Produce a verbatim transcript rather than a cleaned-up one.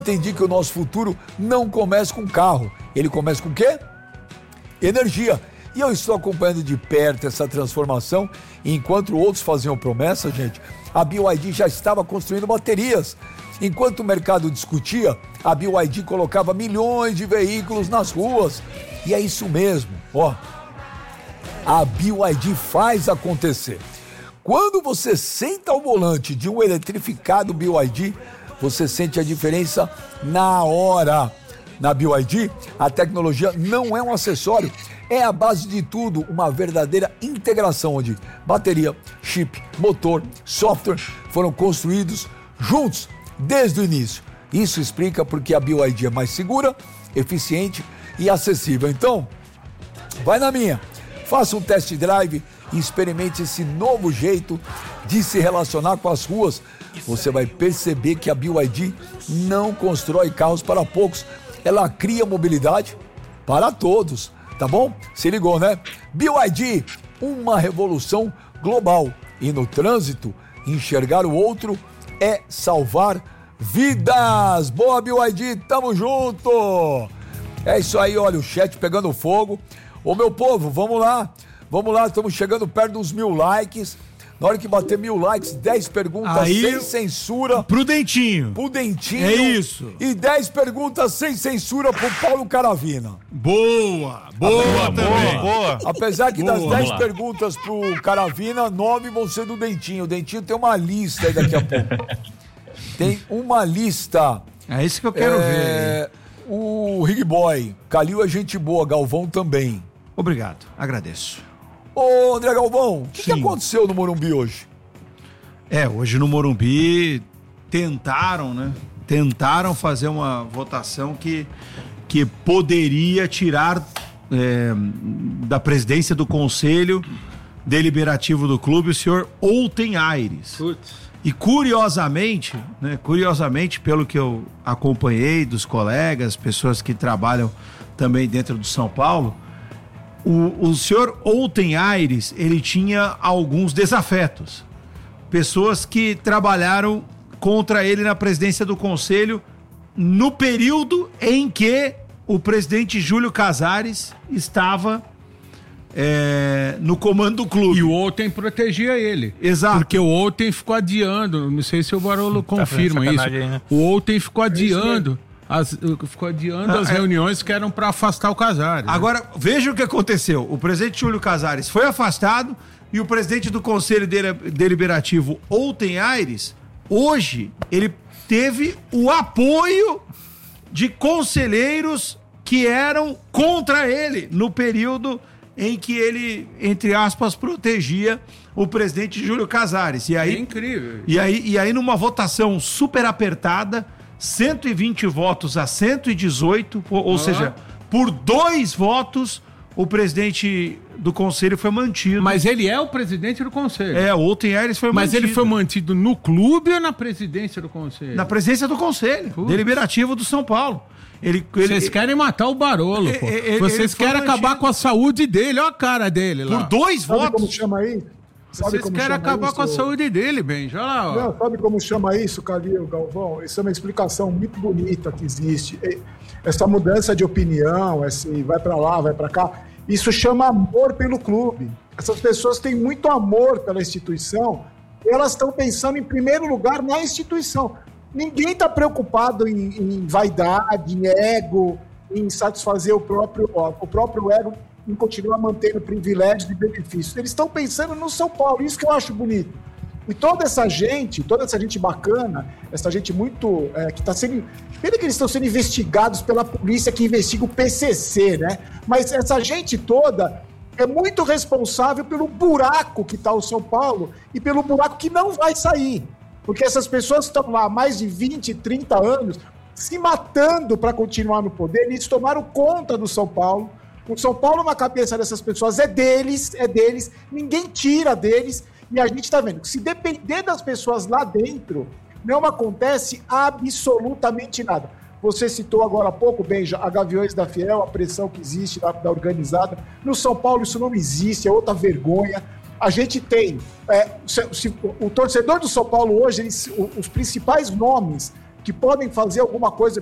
entendi que o nosso futuro não começa com carro, ele começa com o quê? Energia. E eu estou acompanhando de perto essa transformação, e enquanto outros faziam promessa, gente, a B Y D já estava construindo baterias. Enquanto o mercado discutia, a B Y D colocava milhões de veículos nas ruas. E é isso mesmo, ó. A B Y D faz acontecer. Quando você senta ao volante de um eletrificado B Y D, você sente a diferença na hora. Na B Y D, a tecnologia não é um acessório, é a base de tudo, uma verdadeira integração onde bateria, chip, motor, software foram construídos juntos desde o início. Isso explica porque a B Y D é mais segura, eficiente e acessível. Então, vai na minha, faça um test drive e experimente esse novo jeito de se relacionar com as ruas. Você vai perceber que a B Y D não constrói carros para poucos, ela cria mobilidade para todos, tá bom? Se ligou, né? B Y D, uma revolução global. E no trânsito, enxergar o outro é salvar vidas. Boa, B Y D, tamo junto! É isso aí, olha, o chat pegando fogo. Ô, meu povo, vamos lá. Vamos lá, estamos chegando perto dos mil likes. Na hora que bater mil likes, dez perguntas aí, sem censura. Pro Dentinho. Pro Dentinho. É isso. E dez perguntas sem censura pro Paulo Caravina. Boa, boa, Apesar, também. Boa, boa. Apesar que boa, das dez perguntas pro Caravina, nove vão ser do Dentinho. O Dentinho tem uma lista aí daqui a pouco. Tem uma lista. É isso que eu quero é, ver. O Rig Boy, Calil é gente boa, Galvão também. Obrigado, agradeço. Ô, André Galvão, o que, que aconteceu no Morumbi hoje? É, hoje no Morumbi tentaram, né? Tentaram fazer uma votação que, que poderia tirar é, da presidência do Conselho Deliberativo do clube o senhor Olten Aires. Putz. E curiosamente, né, curiosamente, pelo que eu acompanhei dos colegas, pessoas que trabalham também dentro do São Paulo, O, o senhor Olten Aires, ele tinha alguns desafetos. Pessoas que trabalharam contra ele na presidência do conselho no período em que o presidente Júlio Casares estava é, no comando do clube. E o Olten protegia ele. Exato. Porque o Olten ficou adiando, não sei se o Barolo confirma tá isso. Aí, né? O Olten ficou adiando... As, ficou adiando ah, as é. reuniões que eram para afastar o Casares. Agora, né? Veja o que aconteceu. O presidente Júlio Casares foi afastado e o presidente do Conselho Deliberativo, Olten Aires, hoje, ele teve o apoio de conselheiros que eram contra ele no período em que ele, entre aspas, protegia o presidente Júlio Casares. E aí, é incrível. E aí, e aí, numa votação super apertada, cento e vinte votos a cento e dezoito, ou ah. seja, por dois votos, o presidente do conselho foi mantido. Mas ele é o presidente do conselho. É, o Olten Aires foi Mas mantido. Mas ele foi mantido no clube ou na presidência do conselho? Na presidência do conselho, Putz. Deliberativo do São Paulo. Ele, ele, Vocês querem matar o Barolo, ele, pô. Ele, Vocês querem acabar mantido. com a saúde dele, olha a cara dele lá. Por dois Sabe votos. Como chama aí? Sabe Vocês querem acabar isso? com a saúde dele, bem, já lá, ó. Não, sabe como chama isso, Calil, Galvão? Isso é uma explicação muito bonita que existe. Essa mudança de opinião, esse vai pra lá, vai pra cá, isso chama amor pelo clube. Essas pessoas têm muito amor pela instituição e elas estão pensando em primeiro lugar na instituição. Ninguém está preocupado em, em vaidade, em ego, em satisfazer o próprio, ó, o próprio ego, em continuar mantendo privilégios e benefícios. Eles estão pensando no São Paulo, isso que eu acho bonito. E toda essa gente, toda essa gente bacana, essa gente muito, é, que está sendo... Pena que eles estão sendo investigados pela polícia que investiga o P C C, né? Mas essa gente toda é muito responsável pelo buraco que está o São Paulo e pelo buraco que não vai sair. Porque essas pessoas estão lá há mais de vinte, trinta anos se matando para continuar no poder e eles tomaram conta do São Paulo. O São Paulo na cabeça dessas pessoas é deles, é deles, ninguém tira deles, e a gente está vendo que se depender das pessoas lá dentro, não acontece absolutamente nada. Você citou agora há pouco, Benja, a Gaviões da Fiel, a pressão que existe da, da organizada. No São Paulo isso não existe, é outra vergonha. A gente tem, é, se, se, o torcedor do São Paulo hoje, eles, os principais nomes que podem fazer alguma coisa